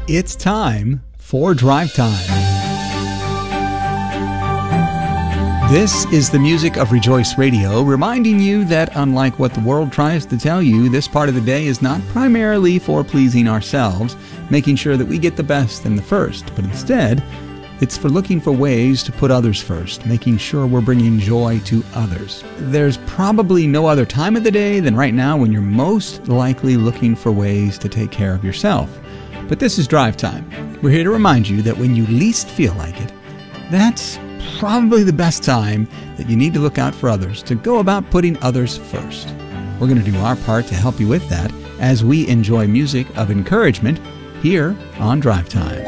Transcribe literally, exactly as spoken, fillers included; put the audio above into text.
It's time for Drive Time. This is the music of Rejoice Radio, reminding you that unlike what the world tries to tell you, this part of the day is not primarily for pleasing ourselves, making sure that we get the best and the first, but instead, it's for looking for ways to put others first, making sure we're bringing joy to others. There's probably no other time of the day than right now when you're most likely looking for ways to take care of yourself. But this is Drive Time. We're here to remind you that when you least feel like it, that's probably the best time that you need to look out for others, to go about putting others first. We're going to do our part to help you with that as we enjoy music of encouragement here on Drive Time.